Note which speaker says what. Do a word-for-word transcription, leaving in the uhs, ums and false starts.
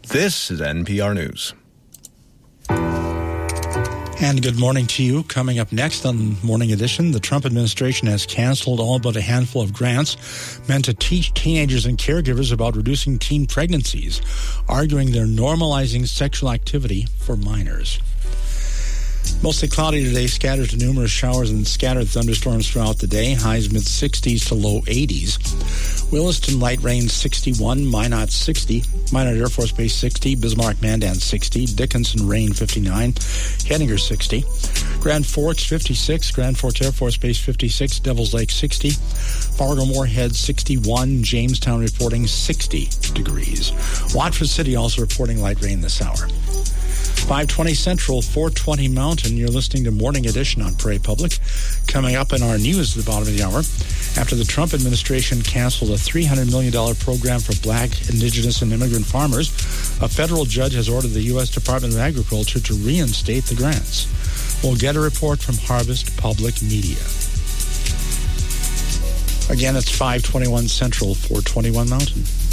Speaker 1: This is N P R News.
Speaker 2: And good morning to you. Coming up next on Morning Edition, the Trump administration has canceled all but a handful of grants meant to teach teenagers and caregivers about reducing teen pregnancies, arguing they're normalizing sexual activity for minors. Mostly cloudy today, scattered to numerous showers and scattered thunderstorms throughout the day. Highs mid-sixties to low eighties. Williston light rain sixty-one, Minot sixty, Minot Air Force Base sixty, Bismarck Mandan sixty, Dickinson rain fifty-nine, Henninger sixty, Grand Forks fifty-six, Grand Forks Air Force Base fifty-six, Devils Lake sixty, Fargo Moorhead sixty-one, Jamestown reporting sixty degrees. Watford City also reporting light rain this hour. five twenty Central, four twenty Mountain. You're listening to Morning Edition on Prairie Public. Coming up in our news at the bottom of the hour, after the Trump administration canceled a three hundred million dollars program for black, indigenous, and immigrant farmers, a federal judge has ordered the U S Department of Agriculture to reinstate the grants. We'll get a report from Harvest Public Media. Again, it's five twenty-one Central, four twenty-one Mountain.